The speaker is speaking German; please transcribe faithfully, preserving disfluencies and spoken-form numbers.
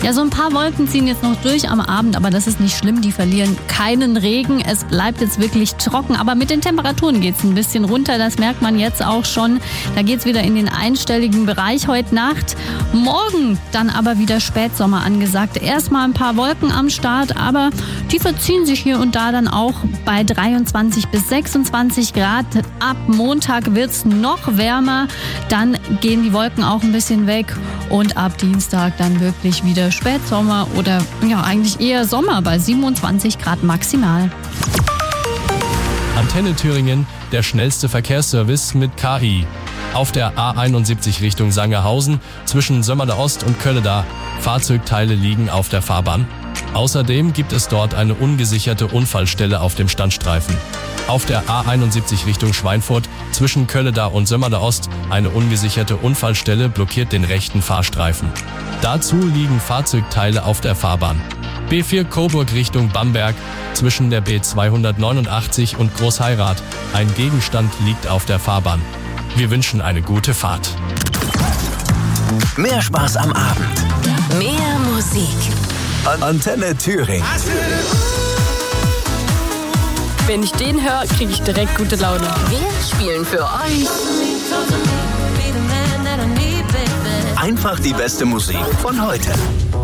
Ja, so ein paar Wolken ziehen jetzt noch durch am Abend, aber das ist nicht schlimm. Die verlieren keinen Regen. Es bleibt jetzt wirklich trocken, aber mit den Temperaturen geht es ein bisschen runter. Das merkt man jetzt auch schon. Da geht es wieder in den einstelligen Bereich heute Nacht. Morgen dann aber wieder Spätsommer angesagt. Erstmal ein paar Wolken am Start, aber die verziehen sich hier und da dann auch bei dreiundzwanzig bis sechsundzwanzig Grad. Ab Montag wird es noch wärmer. Dann gehen die Wolken auch ein bisschen weg und ab Dienstag dann wirklich wieder Spätsommer oder ja eigentlich eher Sommer bei siebenundzwanzig Grad maximal. Antenne Thüringen, der schnellste Verkehrsservice mit K I. Auf der A einundsiebzig Richtung Sangerhausen zwischen Sömmerda Ost und Kölleda. Fahrzeugteile liegen auf der Fahrbahn. Außerdem gibt es dort eine ungesicherte Unfallstelle auf dem Standstreifen. Auf der A einundsiebzig Richtung Schweinfurt zwischen Kölleda und Sömmerda Ost eine ungesicherte Unfallstelle blockiert den rechten Fahrstreifen. Dazu liegen Fahrzeugteile auf der Fahrbahn. B vier Coburg Richtung Bamberg zwischen der B zweihundertneunundachtzig und Großheirat. Ein Gegenstand liegt auf der Fahrbahn. Wir wünschen eine gute Fahrt. Mehr Spaß am Abend. Mehr Musik. Antenne Thüringen. Wenn ich den höre, kriege ich direkt gute Laune. Wir spielen für euch Einfach die beste Musik von heute.